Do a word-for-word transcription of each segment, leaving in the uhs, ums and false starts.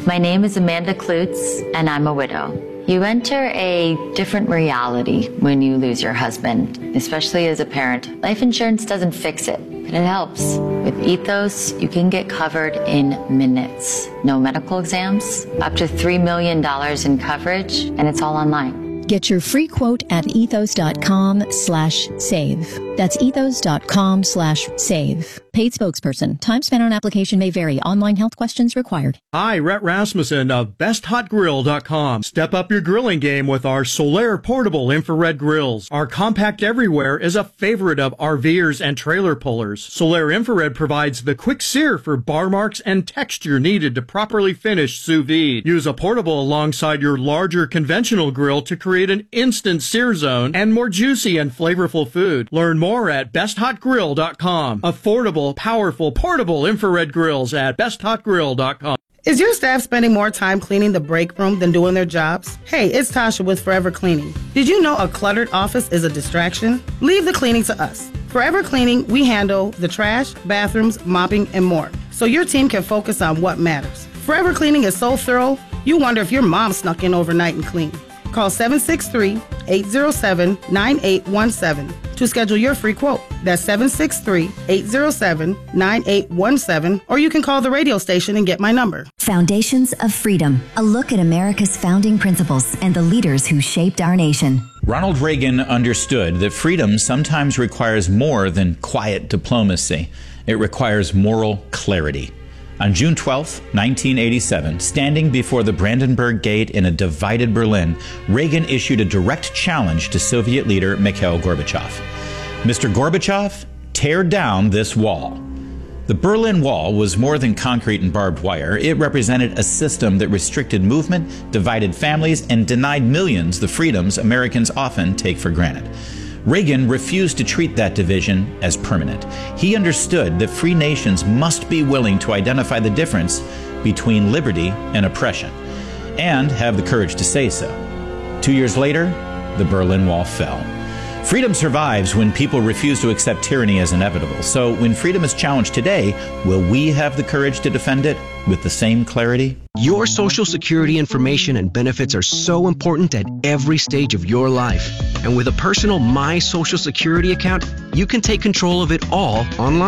My name is Amanda Klutz, and I'm a widow. You enter a different reality when you lose your husband, especially as a parent. Life insurance doesn't fix it, but it helps. With Ethos, you can get covered in minutes. No medical exams, up to three million dollars in coverage, and it's all online. Get your free quote at ethos.com slash save. That's ethos.com slash save. Paid spokesperson. Time spent on application may vary. Online health questions required. Hi, Rhett Rasmussen of best hot grill dot com. Step up your grilling game with our Solaire portable infrared grills. Our compact everywhere is a favorite of RVers and trailer pullers. Solaire infrared provides the quick sear for bar marks and texture needed to properly finish sous vide. Use a portable alongside your larger conventional grill to create an instant sear zone and more juicy and flavorful food. Learn more at best hot grill dot com. Affordable, powerful, portable infrared grills at best hot grill dot com. Is your staff spending more time cleaning the break room than doing their jobs? Hey, it's Tasha with Forever Cleaning. Did you know a cluttered office is a distraction? Leave the cleaning to us. Forever Cleaning, we handle the trash, bathrooms, mopping, and more, so your team can focus on what matters. Forever Cleaning is so thorough, you wonder if your mom snuck in overnight and cleaned. Call seven six three, eight zero seven, nine eight one seven to schedule your free quote. That's seven six three, eight zero seven, nine eight one seven, or you can call the radio station and get my number. Foundations of Freedom, a look at America's founding principles and the leaders who shaped our nation. Ronald Reagan understood that freedom sometimes requires more than quiet diplomacy. It requires moral clarity. On June twelfth, nineteen eighty-seven, standing before the Brandenburg Gate in a divided Berlin, Reagan issued a direct challenge to Soviet leader Mikhail Gorbachev. Mister Gorbachev, tear down this wall. The Berlin Wall was more than concrete and barbed wire. It represented a system that restricted movement, divided families, and denied millions the freedoms Americans often take for granted. Reagan refused to treat that division as permanent. He understood that free nations must be willing to identify the difference between liberty and oppression, and have the courage to say so. Two years later, the Berlin Wall fell. Freedom survives when people refuse to accept tyranny as inevitable. So when freedom is challenged today, will we have the courage to defend it with the same clarity? Your Social Security information and benefits are so important at every stage of your life. And with a personal My Social Security account, you can take control of it all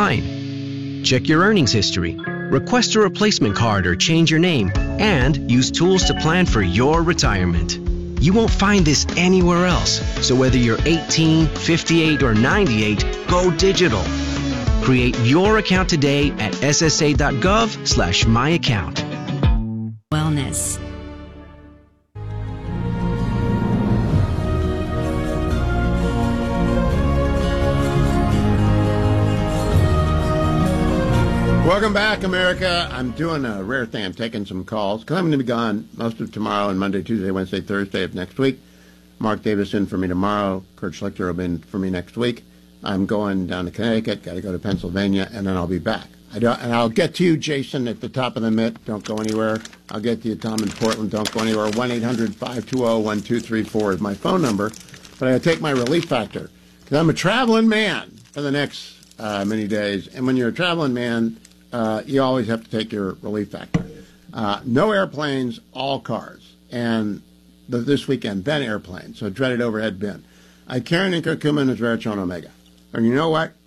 online. Check your earnings history, request a replacement card or change your name, and use tools to plan for your retirement. You won't find this anywhere else. So whether you're eighteen, fifty-eight, or ninety-eight, go digital. Create your account today at ssa.gov slash my account. Wellness. Welcome back, America. I'm doing a rare thing. I'm taking some calls because I'm going to be gone most of tomorrow and Monday, Tuesday, Wednesday, Thursday of next week. Mark Davis in for me tomorrow. Kurt Schlichter will be in for me next week. I'm going down to Connecticut, got to go to Pennsylvania, and then I'll be back. I don't, and I'll get to you, Jason, at the top of the mitt. Don't go anywhere. I'll get to you, Tom, in Portland. Don't go anywhere. one eight hundred, five two zero, one two three four is my phone number. But I got to take my relief factor because I'm a traveling man for the next uh, many days. And when you're a traveling man, uh, you always have to take your relief factor. Uh, no airplanes, all cars. And the, this weekend, then airplanes. So dreaded overhead bin. I Karen and Curcumin is Veritone Omega. And you know what?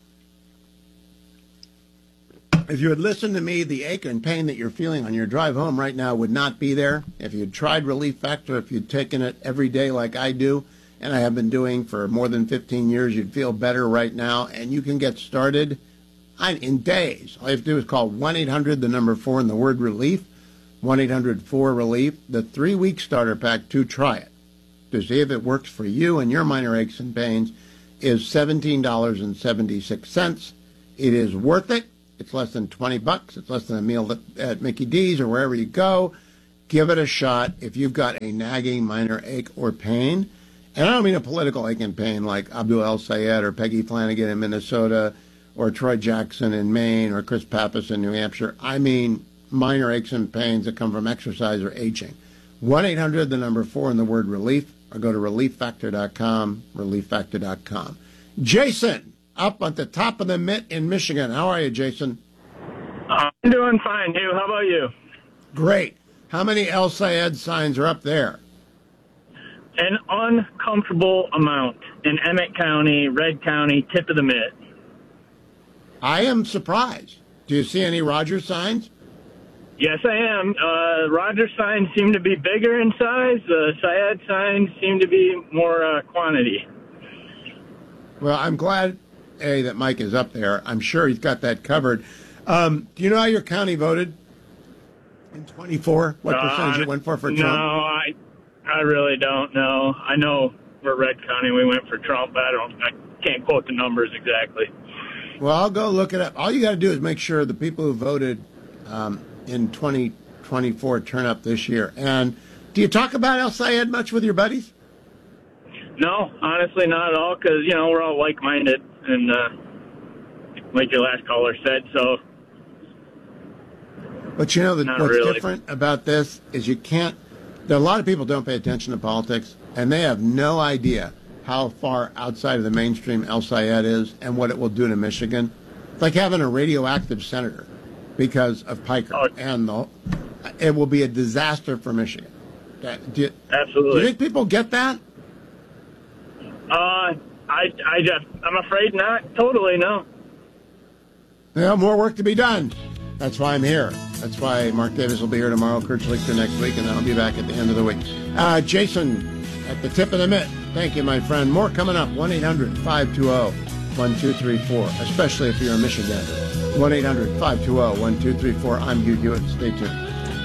If you had listened to me, the ache and pain that you're feeling on your drive home right now would not be there. If you'd tried Relief Factor, if you'd taken it every day like I do, and I have been doing for more than fifteen years, you'd feel better right now. And you can get started in days. All you have to do is call one eight hundred, the number four, and the word relief, one eight hundred four relief, the three-week starter pack to try it, to see if it works for you and your minor aches and pains, is seventeen dollars and seventy-six cents. It is worth it. It's less than twenty bucks. It's less than a meal at Mickey D's or wherever you go. Give it a shot if you've got a nagging minor ache or pain. And I don't mean a political ache and pain like Abdul El Sayed or Peggy Flanagan in Minnesota or Troy Jackson in Maine or Chris Pappas in New Hampshire. I mean minor aches and pains that come from exercise or aging. one eight hundred, the number four, and the word relief, or go to relief factor dot com, relief factor dot com. Jason, up at the top of the mitt in Michigan. How are you, Jason? I'm doing fine, Hugh. How about you? Great. How many El Sayed signs are up there? An uncomfortable amount in Emmett County, Red County, tip of the mitt. I am surprised. Do you see any Rogers signs? Yes, I am. Uh, Rogers signs seem to be bigger in size. The Sayed signs seem to be more uh, quantity. Well, I'm glad, A, that Mike is up there. I'm sure he's got that covered. Um, do you know how your county voted in twenty-four? What Uh, percentage it went for for no, Trump? I, I really don't know. I know for Red County we went for Trump, but I don't. I can't quote the numbers exactly. Well, I'll go look it up. All you got to do is make sure the people who voted um, in twenty twenty-four turn up this year. And do you talk about El Sayed much with your buddies? No, honestly, not at all, because, you know, we're all like-minded, and uh, like your last caller said, so. But you know, the, Not what's really. different about this is you can't, there are a lot of people don't pay attention to politics, and they have no idea how far outside of the mainstream El Sayed is and what it will do to Michigan. It's like having a radioactive senator because of Piker, Oh. and the, it will be a disaster for Michigan. Do you, Absolutely. do you think people get that? Uh, I, I just, I'm afraid not totally, no. Well, more work to be done. That's why I'm here. That's why Mark Davis will be here tomorrow, Kurt Schlichter next week, and then I'll be back at the end of the week. Uh, Jason, at the tip of the mitt, thank you, my friend. More coming up, one eight hundred five two zero one two three four, especially if you're a Michigander. one eight hundred five two zero one two three four. I'm Hugh Hewitt. Stay tuned.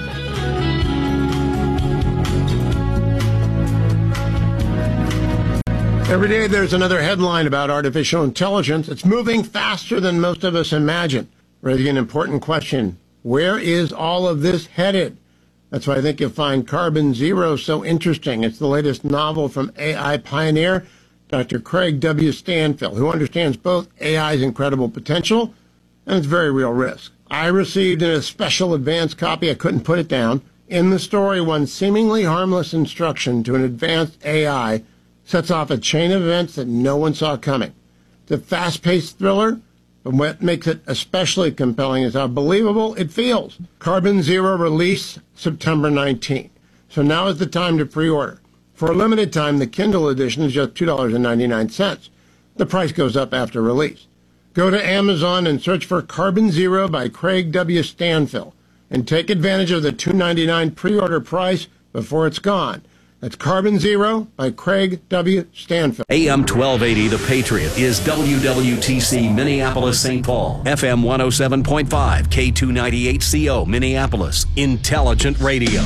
Every day there's another headline about artificial intelligence. It's moving faster than most of us imagine, raising an important question. Where is all of this headed? That's why I think you'll find Carbon Zero so interesting. It's the latest novel from A I pioneer Doctor Craig W. Stanfill, who understands both A I's incredible potential and its very real risk. I received in a special advanced copy, I couldn't put it down. In the story, one seemingly harmless instruction to an advanced A I sets off a chain of events that no one saw coming. It's a fast-paced thriller, but what makes it especially compelling is how believable it feels. Carbon Zero release September nineteenth. So now is the time to pre-order. For a limited time, the Kindle edition is just two dollars and ninety-nine cents. The price goes up after release. Go to Amazon and search for Carbon Zero by Craig W. Stanfill and take advantage of the two dollars and ninety-nine cents pre-order price before it's gone. That's Carbon Zero by Craig W. Stanfill. A M twelve eighty The Patriot is W W T C Minneapolis Saint Paul. F M one oh seven point five, K two ninety-eight C O Minneapolis. Intelligent radio.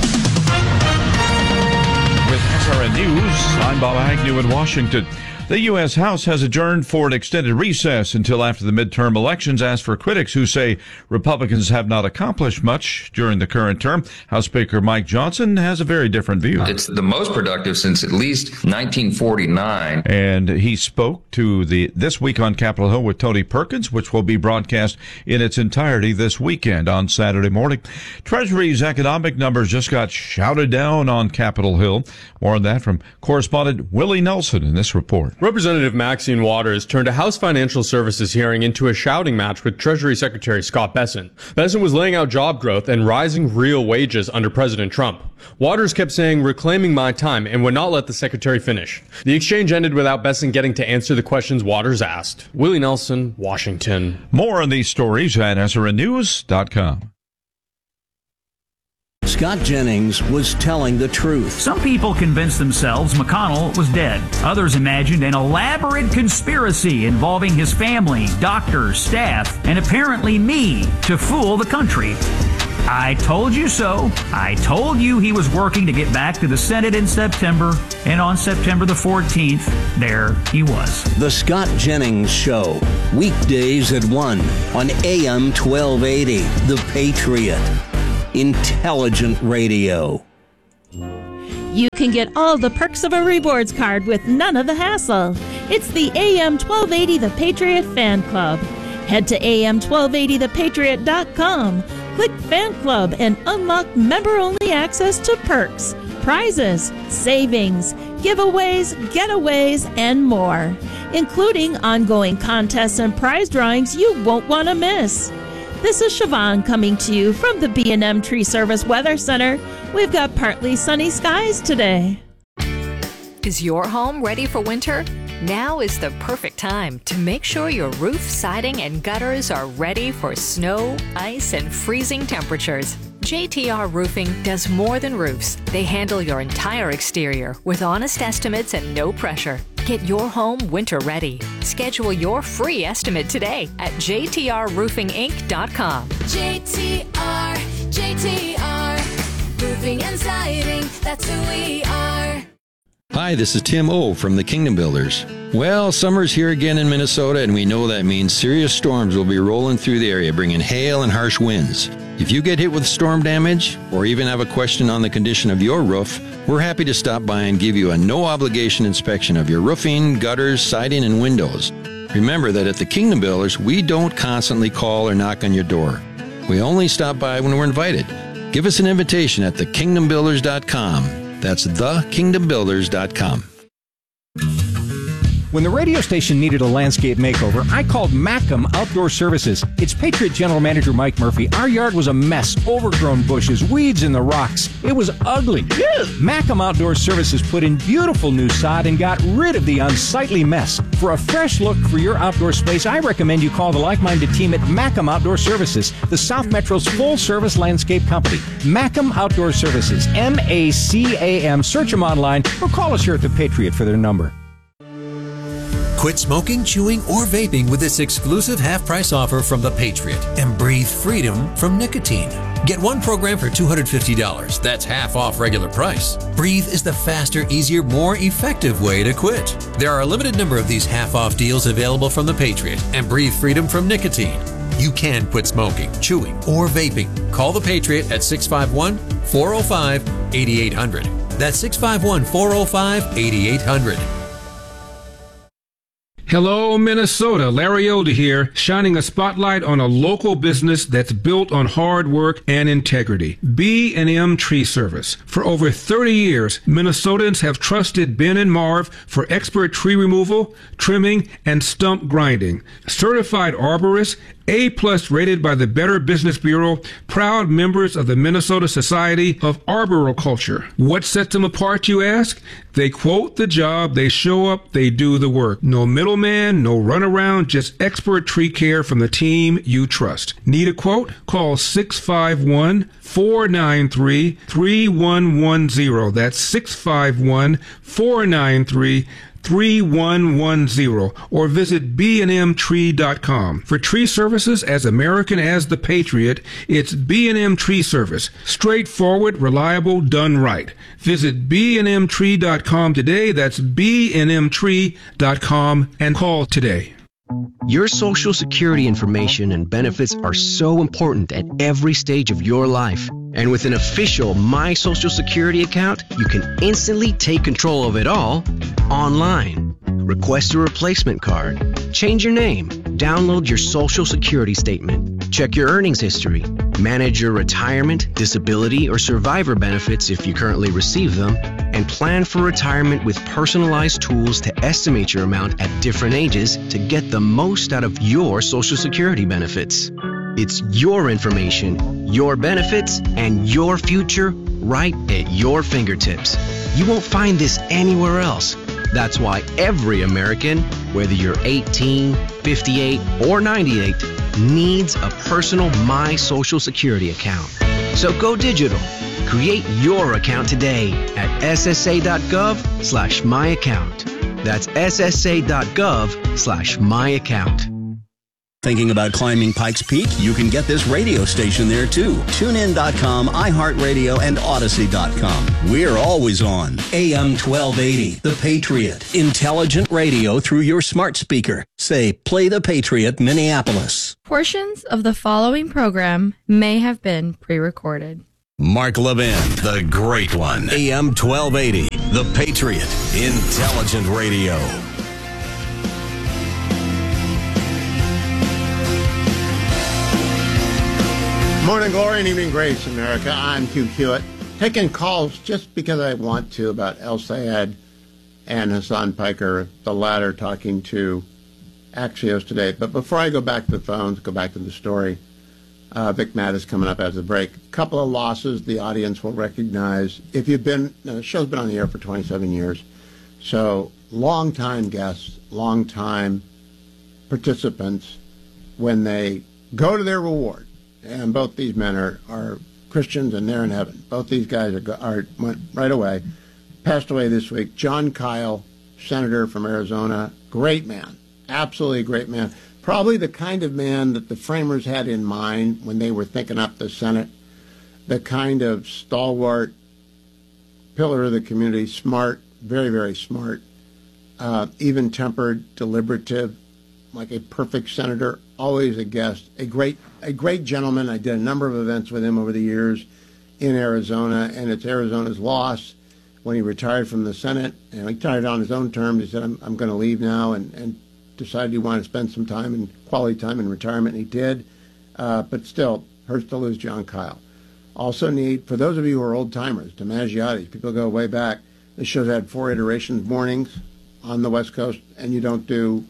With S R N News, I'm Bob Agnew in Washington. The U S. House has adjourned for an extended recess until after the midterm elections, as for critics who say Republicans have not accomplished much during the current term. House Speaker Mike Johnson has a very different view. It's the most productive since at least nineteen forty-nine. And he spoke to the This Week on Capitol Hill with Tony Perkins, which will be broadcast in its entirety this weekend on Saturday morning. Treasury's economic numbers just got shouted down on Capitol Hill. More on that from correspondent Willie Nelson in this report. Representative Maxine Waters turned a House Financial Services hearing into a shouting match with Treasury Secretary Scott Bessent. Bessent was laying out job growth and rising real wages under President Trump. Waters kept saying, "Reclaiming my time," and would not let the secretary finish. The exchange ended without Bessent getting to answer the questions Waters asked. Willie Nelson, Washington. More on these stories at S R N news dot com. Scott Jennings was telling the truth. Some people convinced themselves McConnell was dead. Others imagined an elaborate conspiracy involving his family, doctors, staff, and apparently me to fool the country. I told you so. I told you he was working to get back to the Senate in September, and on September the fourteenth, there he was. The Scott Jennings Show, weekdays at one on A M twelve eighty, The Patriot. Intelligent radio. You can get all the perks of a rewards card with none of the hassle. It's the A M twelve eighty The Patriot Fan Club. Head to A M twelve eighty the patriot dot com. Click Fan Club and unlock member-only access to perks, prizes, savings, giveaways, getaways, and more, including ongoing contests and prize drawings you won't want to miss. This is Siobhan coming to you from the B and M Tree Service Weather Center. We've got partly sunny skies today. Is your home ready for winter? Now is the perfect time to make sure your roof, siding, and gutters are ready for snow, ice, and freezing temperatures. J T R Roofing does more than roofs. They handle your entire exterior with honest estimates and no pressure. Get your home winter ready. Schedule your free estimate today at j t r roofing inc dot com. J T R, J T R, Roofing and Siding, that's who we are. Hi, this is Tim O from the Kingdom Builders. Well, summer's here again in Minnesota, and we know that means serious storms will be rolling through the area, bringing hail and harsh winds. If you get hit with storm damage, or even have a question on the condition of your roof, we're happy to stop by and give you a no-obligation inspection of your roofing, gutters, siding, and windows. Remember that at the Kingdom Builders, we don't constantly call or knock on your door. We only stop by when we're invited. Give us an invitation at the kingdom builders dot com. That's the kingdom builders dot com. When the radio station needed a landscape makeover, I called Mackem Outdoor Services. It's Patriot General Manager Mike Murphy. Our yard was a mess, overgrown bushes, weeds in the rocks. It was ugly. Mackem Outdoor Services put in beautiful new sod and got rid of the unsightly mess. For a fresh look for your outdoor space, I recommend you call the like-minded team at Mackem Outdoor Services, the South Metro's full-service landscape company. Mackem Outdoor Services, M A C A M. Search them online or call us here at the Patriot for their number. Quit smoking, chewing, or vaping with this exclusive half-price offer from The Patriot and breathe freedom from nicotine. Get one program for two hundred fifty dollars. That's half off regular price. Breathe is the faster, easier, more effective way to quit. There are a limited number of these half-off deals available from The Patriot and breathe freedom from nicotine. You can quit smoking, chewing, or vaping. Call The Patriot at six five one, four oh five, eight eight hundred. That's six five one, four oh five, eight eight hundred. Hello, Minnesota. Larry Elder here, shining a spotlight on a local business that's built on hard work and integrity. B and M Tree Service. For over thirty years, Minnesotans have trusted Ben and Marv for expert tree removal, trimming, and stump grinding. Certified arborists, A-plus rated by the Better Business Bureau, proud members of the Minnesota Society of Arboriculture. What sets them apart, you ask? They quote the job, they show up, they do the work. No middleman, no runaround, just expert tree care from the team you trust. Need a quote? Call six five one, four nine three, three one one zero. That's six five one, four nine three, three one one zero or visit b and m tree dot com. For tree services as American as the Patriot, it's B and M Tree Service. Straightforward, reliable, done right. Visit b and m tree dot com today. That's b and m tree dot com and call today. Your Social Security information and benefits are so important at every stage of your life. And with an official My Social Security account, you can instantly take control of it all online. Request a replacement card, change your name, download your Social Security statement, check your earnings history, manage your retirement, disability, or survivor benefits if you currently receive them, and plan for retirement with personalized tools to estimate your amount at different ages to get the most out of your Social Security benefits. It's your information, your benefits, and your future right at your fingertips. You won't find this anywhere else. That's why every American, whether you're eighteen, fifty-eight, or ninety-eight, needs a personal My Social Security account. So go digital. Create your account today at ssa.gov slash my account. That's ssa.gov slash my account. Thinking about climbing Pikes Peak? You can get this radio station there too. tune in dot com, iHeartRadio, and Odyssey dot com. We're always on. A M twelve eighty, The Patriot. Intelligent radio through your smart speaker. Say, play The Patriot, Minneapolis. Portions of the following program may have been pre-recorded. Mark Levin, the great one. A M twelve eighty, The Patriot. Intelligent radio. Morning glory and evening grace, America. I'm Hugh Hewitt. Taking calls just because I want to about El Sayed and Hassan Piker, the latter talking to Axios today. But before I go back to the phones, go back to the story, Uh, Vic Mattis coming up as a break. A couple of losses the audience will recognize. If you've been, uh, the show's been on the air for twenty-seven years, so long-time guests, long-time participants, when they go to their reward, and both these men are, are Christians and they're in heaven. Both these guys are, are went right away. Passed away this week. Jon Kyl, senator from Arizona, great man, absolutely great man. Probably the kind of man that the framers had in mind when they were thinking up the Senate, the kind of stalwart pillar of the community, smart, very, very smart, uh, even-tempered, deliberative, like a perfect senator, always a guest, a great, a great gentleman. I did a number of events with him over the years in Arizona, and it's Arizona's loss. When he retired from the Senate, and he retired on his own terms, he said, I'm, I'm going to leave now, and, and decided he wanted to spend some time and quality time in retirement, and he did. Uh, but still, hurts to lose Jon Kyl. Also need, for those of you who are old-timers, DiMaggiotti, people go way back, this show's had four iterations, mornings on the West Coast, and you don't do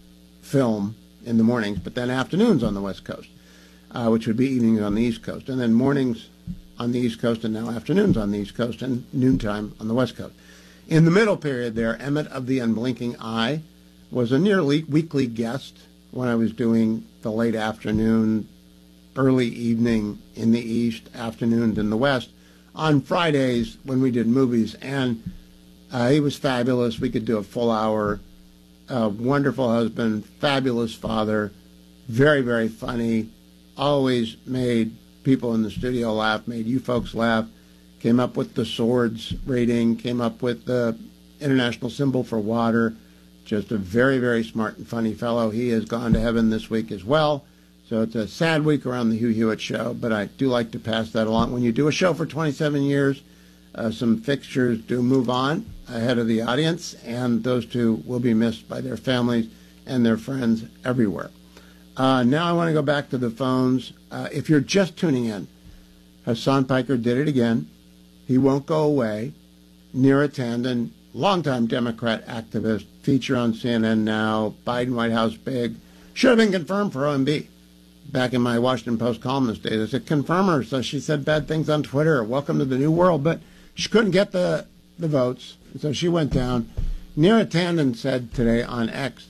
film in the mornings, but then afternoons on the West Coast, uh, which would be evenings on the East Coast, and then mornings on the East Coast, and now afternoons on the East Coast, and noontime on the West Coast. In the middle period there, Emmett of the Unblinking Eye was a nearly weekly guest when I was doing the late afternoon, early evening in the East, afternoons in the West, on Fridays when we did movies, and uh, he was fabulous. We could do a full hour. Uh, wonderful husband, fabulous father, very, very funny, always made people in the studio laugh, made you folks laugh, came up with the swords rating, came up with the international symbol for water. Just a very, very smart and funny fellow. He has gone to heaven this week as well. So it's a sad week around the Hugh Hewitt show, but I do like to pass that along. When you do a show for twenty-seven years, uh, some fixtures do move on ahead of the audience, and those two will be missed by their families and their friends everywhere. Uh, now I want to go back to the phones. Uh, if you're just tuning in, Hasan Piker did it again. He won't go away. Neera Tanden, longtime Democrat activist, feature on C N N now, Biden White House big. Should have been confirmed for O M B. Back in my Washington Post columnist days, I said, confirm her. So she said bad things on Twitter. Welcome to the new world. But she couldn't get the, the votes, so she went down. Neera Tanden said today on X,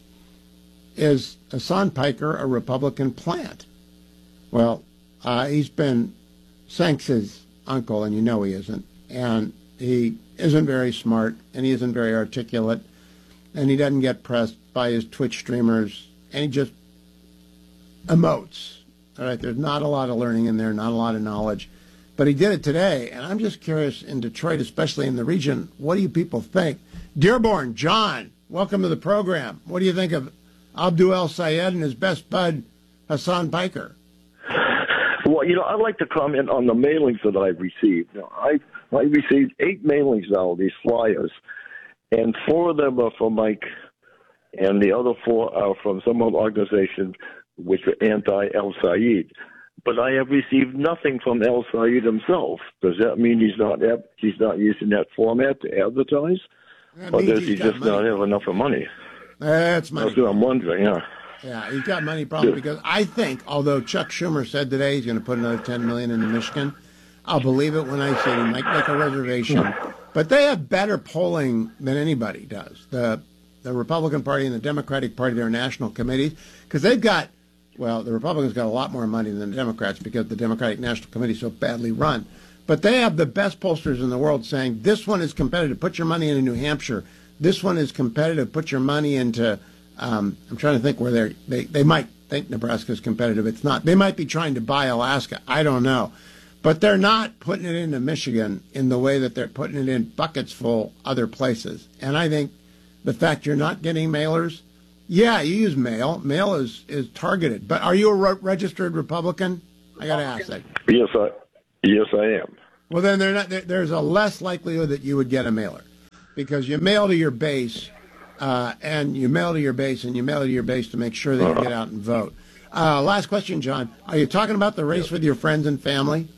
is Hasan Piker a Republican plant? Well, uh, he's been Sanks's uncle, and you know he isn't. And he isn't very smart, and he isn't very articulate, and he doesn't get pressed by his Twitch streamers, and he just emotes. All right, there's not a lot of learning in there, not a lot of knowledge. But he did it today, and I'm just curious, in Detroit, especially in the region, what do you people think? Dearborn, John, welcome to the program. What do you think of Abdul El Sayed and his best bud, Hasan Piker? Well, you know, I'd like to comment on the mailings that I've received. You know, I I received eight mailings now, these flyers, and four of them are from Mike, and the other four are from some other organization which are anti-El Sayed. But I have received nothing from El Sayed himself. Does that mean he's not he's not using that format to advertise, That or means does he's he got just money. not have enough of money? That's money. That's what I'm wondering. Yeah. Yeah, he's got money problem because I think, although Chuck Schumer said today he's going to put another ten million dollars into Michigan, I'll believe it when I say he might make a reservation. But they have better polling than anybody does. The the Republican Party and the Democratic Party, their national committees, because they've got, well, the Republicans got a lot more money than the Democrats because the Democratic National Committee is so badly run. But they have the best pollsters in the world saying, this one is competitive, put your money into New Hampshire. This one is competitive, put your money into... Um, I'm trying to think where they're, they they might think Nebraska's competitive. It's not. They might be trying to buy Alaska. I don't know. But they're not putting it into Michigan in the way that they're putting it in buckets full other places. And I think the fact you're not getting mailers, yeah, you use mail. Mail is, is targeted. But are you a re- registered Republican? I got to ask that. Yes, I yes I am. Well, then they're not, there, there's a less likelihood that you would get a mailer because you mail to your base. Uh, and you mail to your base, and you mail to your base to make sure that you get out and vote. Uh, last question, John. Are you talking about the race with your friends and family?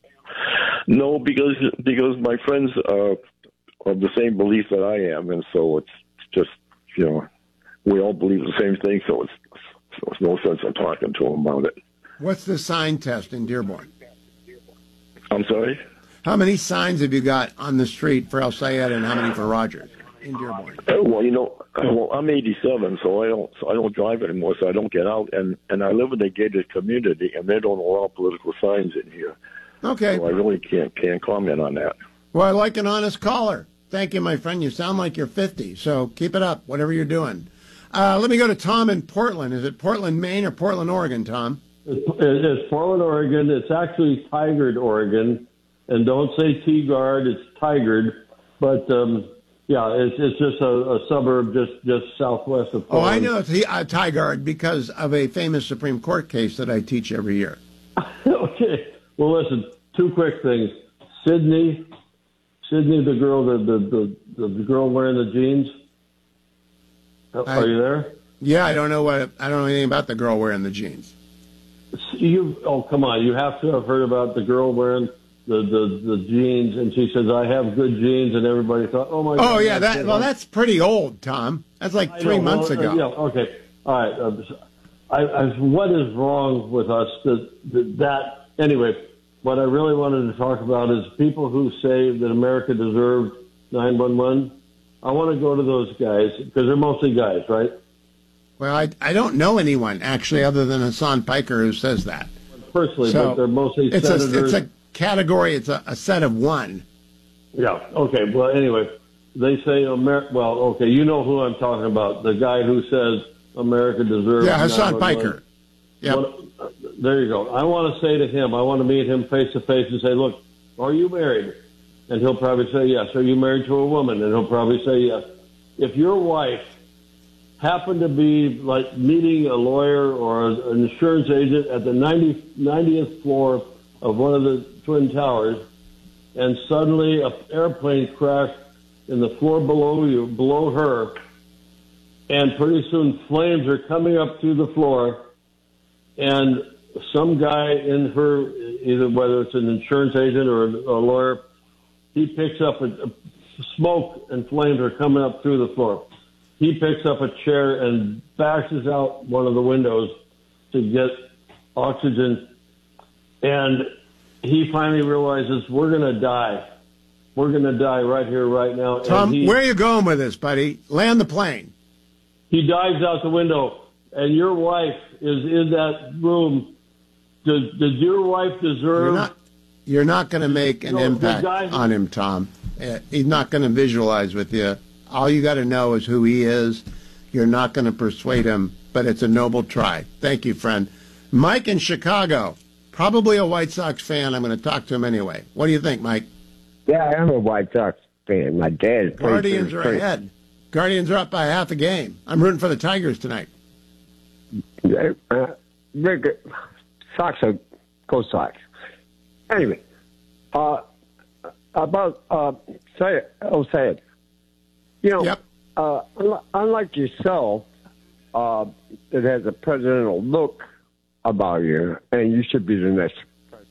No, because because my friends are of the same belief that I am, and so it's just, you know, we all believe the same thing, so it's, so it's no sense in talking to them about it. What's the sign test in Dearborn? I'm sorry? How many signs have you got on the street for El Sayed and how many for Rogers in Dearborn? Uh, well, you know, well, I'm eighty-seven, so I don't, so I don't drive anymore, so I don't get out, and and I live in a gated community, and they don't allow political signs in here. Okay. So I really can't can't comment on that. Well, I like an honest caller. Thank you, my friend. You sound like you're fifty, so keep it up, whatever you're doing. Uh, let me go to Tom in Portland. Is it Portland, Maine, or Portland, Oregon, Tom? It's, it's Portland, Oregon. It's actually Tigard, Oregon. And don't say T-Guard, it's Tigard. But, um, yeah, it's it's just a, a suburb just, just southwest of Portland. Oh, I know it's uh, Tigard because of a famous Supreme Court case that I teach every year. Okay. Well, listen, two quick things. Sydney, Sydney, the girl, the, the, the, the girl wearing the jeans. Are I, you there? Yeah, I don't know what I don't know anything about the girl wearing the jeans. You oh come on, you have to have heard about the girl wearing the, the, the jeans, and she says I have good jeans, and everybody thought, oh my God. Oh yeah, that well that's pretty old, Tom. That's like I three know, months well, ago. Uh, yeah, okay, all right. Uh, I, I, what is wrong with us that, that that anyway? What I really wanted to talk about is people who say that America deserved nine one one. I want to go to those guys because they're mostly guys, right? Well, I, I don't know anyone, actually, other than Hassan Piker who says that. Personally, so but they're mostly it's senators. A, it's a category, it's a, a set of one. Yeah, okay. Well, anyway, they say, Amer- well, okay, you know who I'm talking about. The guy who says America deserves Yeah, Hassan nine one one. Piker. Yep. Well, uh, there you go. I want to say to him, I want to meet him face to face and say, look, are you married? And he'll probably say yes. Are you married to a woman? And he'll probably say yes. If your wife happened to be like meeting a lawyer or an insurance agent at the ninetieth floor of one of the Twin Towers, and suddenly an airplane crashed in the floor below you, below her, and pretty soon flames are coming up through the floor, and some guy in her, either whether it's an insurance agent or a, a lawyer, he picks up a, a smoke and flames are coming up through the floor. He picks up a chair and bashes out one of the windows to get oxygen. And he finally realizes we're going to die. We're going to die right here, right now. Tom, he, where are you going with this, buddy? Land the plane. He dives out the window, and your wife is in that room. Does, does your wife deserve... You're not, you're not going to make an No, the impact guy- on him, Tom. Uh, he's not going to visualize with you. All you got to know is who he is. You're not going to persuade him, but it's a noble try. Thank you, friend. Mike in Chicago, probably a White Sox fan. I'm going to talk to him anyway. What do you think, Mike? Yeah, I am a White Sox fan. My dad played Guardians for are the ahead. Guardians are up by half a game. I'm rooting for the Tigers tonight. Uh, Rick, Sox are go Sox. Anyway, uh, about uh, say oh say it. You know, yep. uh, unlike, unlike yourself, uh, that has a presidential look about you, and you should be the next president.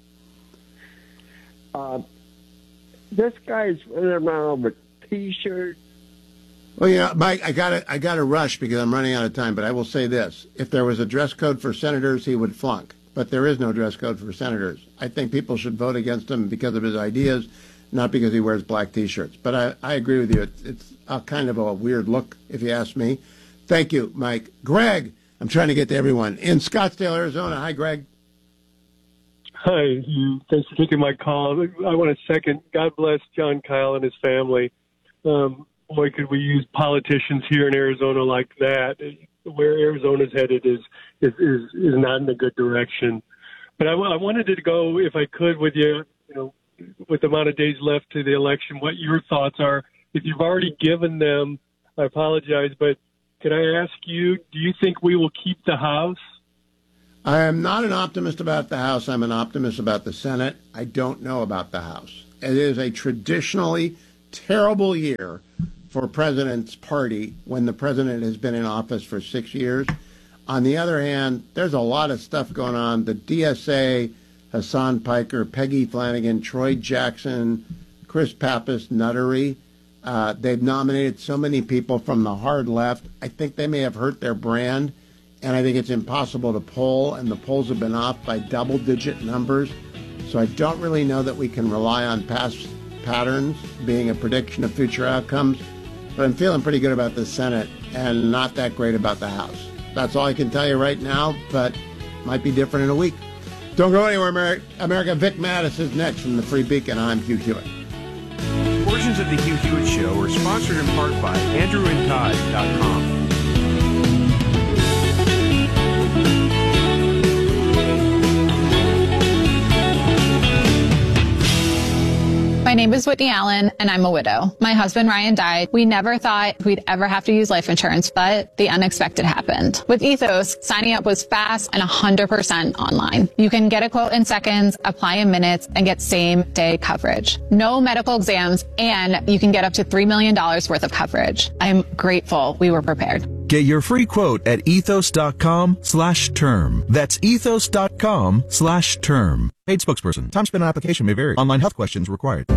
Uh, this guy's running around with T-shirts. Well, you know, Mike, I got to I got to rush because I'm running out of time. But I will say this: if there was a dress code for senators, he would flunk. But there is no dress code for senators. I think people should vote against him because of his ideas, not because he wears black T-shirts. But I, I agree with you. It's, it's a kind of a weird look, if you ask me. Thank you, Mike. Greg, I'm trying to get to everyone in Scottsdale, Arizona. Hi, Greg. Hi, thanks for taking my call. I want to second, God bless John Kyle and his family. Um, boy, could we use politicians here in Arizona like that. Where Arizona's headed is is, is, is not in a good direction. But I, I wanted to go, if I could, with you, you know, with the amount of days left to the election, what your thoughts are. If you've already given them, I apologize, but can I ask you, do you think we will keep the House? I am not an optimist about the House. I'm an optimist about the Senate. I don't know about the House. It is a traditionally terrible year for President's party when the president has been in office for six years. On the other hand, there's a lot of stuff going on. The D S A, Hassan Piker, Peggy Flanagan, Troy Jackson, Chris Pappas, Nuttery. Uh, they've nominated so many people from the hard left. I think they may have hurt their brand. and I think it's impossible to poll, and the polls have been off by double-digit numbers. So I don't really know that we can rely on past patterns being a prediction of future outcomes. But I'm feeling pretty good about the Senate and not that great about the House. That's all I can tell you right now, but might be different in a week. Don't go anywhere, America. America. Vic Mattis is next from the Free Beacon. I'm Hugh Hewitt. Portions of the Hugh Hewitt Show are sponsored in part by Andrew and Todd dot com. My name is Whitney Allen, and I'm a widow. My husband, Ryan, died. We never thought we'd ever have to use life insurance, but the unexpected happened. With Ethos, signing up was fast and one hundred percent online. You can get a quote in seconds, apply in minutes, and get same-day coverage. No medical exams, and you can get up to three million dollars worth of coverage. I'm grateful we were prepared. Get your free quote at ethos.com slash term. That's ethos.com slash term. Paid spokesperson. Time spent on application may vary. Online health questions required.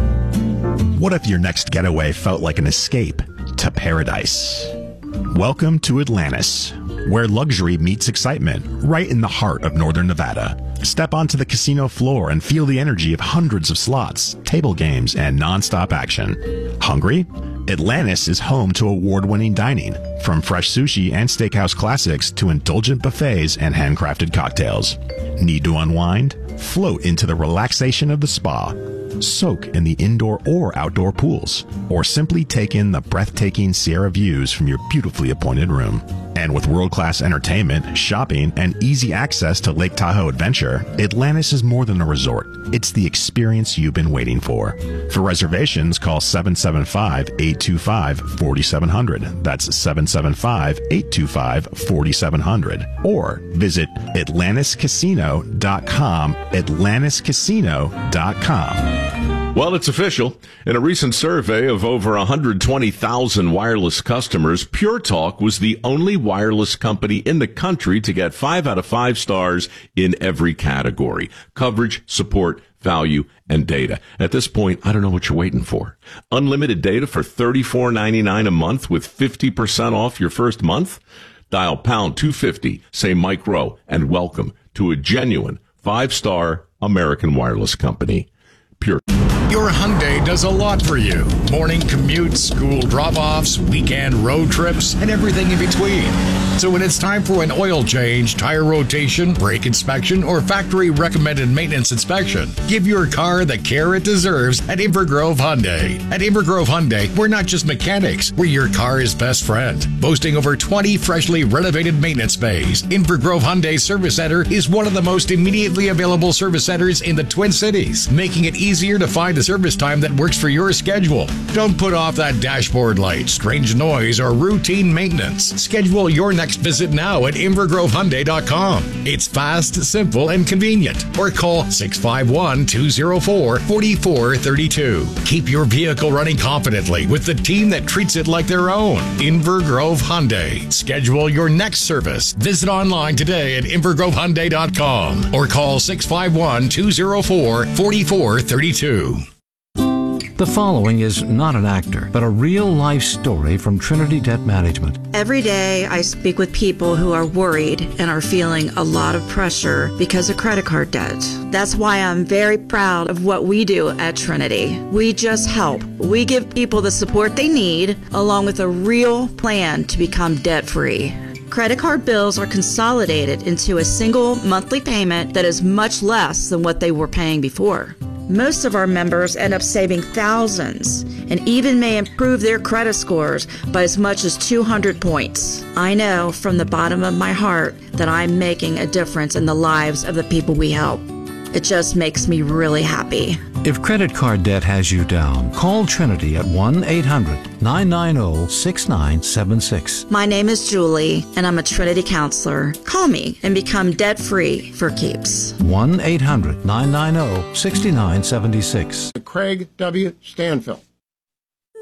What if your next getaway felt like an escape to paradise? Welcome to Atlantis, where luxury meets excitement, right in the heart of northern Nevada. Step onto the casino floor and feel the energy of hundreds of slots, table games, and non-stop action. Hungry? Atlantis is home to award-winning dining, from fresh sushi and steakhouse classics to indulgent buffets and handcrafted cocktails. Need to unwind? Float into the relaxation of the spa. Soak in the indoor or outdoor pools, or simply take in the breathtaking Sierra views from your beautifully appointed room. And with world-class entertainment, shopping, and easy access to Lake Tahoe Adventure, Atlantis is more than a resort. It's the experience you've been waiting for. For reservations, call seven seven five, eight two five, four seven zero zero. That's seven seven five, eight two five, four seven zero zero. Or visit atlantis casino dot com, atlantis casino dot com. Well, it's official. In a recent survey of over one hundred twenty thousand wireless customers, Pure Talk was the only wireless company in the country to get five out of five stars in every category: coverage, support, value, and data. At this point, I don't know what you're waiting for. Unlimited data for thirty-four ninety-nine a month with fifty percent off your first month? Dial pound two fifty, say Mike Rowe, and welcome to a genuine five-star American wireless company. Pure. Your Hyundai does a lot for you. Morning commutes, school drop-offs, weekend road trips, and everything in between. So when it's time for an oil change, tire rotation, brake inspection, or factory-recommended maintenance inspection, give your car the care it deserves at Invergrove Hyundai. At Invergrove Hyundai, we're not just mechanics, we're your car's best friend. Boasting over twenty freshly renovated maintenance bays, Invergrove Hyundai Service Center is one of the most immediately available service centers in the Twin Cities, making it easier to find a service time that works for your schedule. Don't put off that dashboard light, strange noise, or routine maintenance. Schedule your next visit now at invergrove hyundai dot com. It's fast, simple, and convenient. Or call six five one, two zero four, four four three two. Keep your vehicle running confidently with the team that treats it like their own. Invergrove Hyundai. Schedule your next service. Visit online today at invergrove hyundai dot com or call six five one, two zero four, four four three two. The following is not an actor, but a real-life story from Trinity Debt Management. Every day I speak with people who are worried and are feeling a lot of pressure because of credit card debt. That's why I'm very proud of what we do at Trinity. We just help. We give people the support they need, along with a real plan to become debt-free. Credit card bills are consolidated into a single monthly payment that is much less than what they were paying before. Most of our members end up saving thousands and even may improve their credit scores by as much as two hundred points. I know from the bottom of my heart that I'm making a difference in the lives of the people we help. It just makes me really happy. If credit card debt has you down, call Trinity at one eight hundred, nine nine zero, six nine seven six. My name is Julie, and I'm a Trinity counselor. Call me and become debt-free for keeps. one eight hundred, nine nine zero, six nine seven six. Craig W. Stanfill.